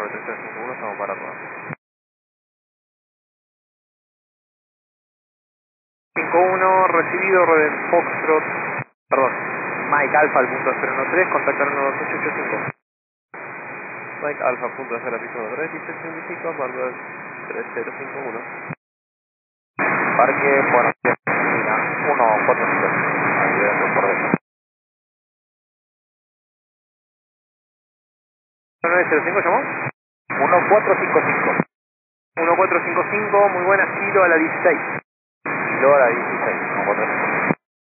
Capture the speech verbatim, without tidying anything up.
nueve tres tres cinco uno, estamos para arriba. cinco uno, recibido, Red Foxtrot, perdón, Mike Alpha al punto cero uno tres, contactar nueve ocho ocho cinco. Mike Alpha, punto cero uno tres, dice ochenta y cinco, Barber tres cero cinco uno. Parque, Buenos Aires, uno cuatro cinco cinco. Ahí debe por dentro. nueve cero cinco, ¿llamó? uno cuatro cinco cinco. uno cuatro cinco cinco, muy buena, Kilo a la dieciséis. Kilo a la dieciséis, uno cuatro cinco cinco.